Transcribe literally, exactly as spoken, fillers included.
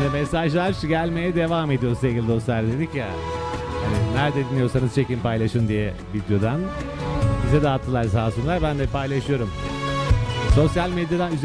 Şimdi mesajlar gelmeye devam ediyor sevgili dostlar, dedik ya. Hani nerede dinliyorsanız çekin paylaşın diye videodan. Bize dağıttılar sağ olsunlar, ben de paylaşıyorum. Sosyal medyadan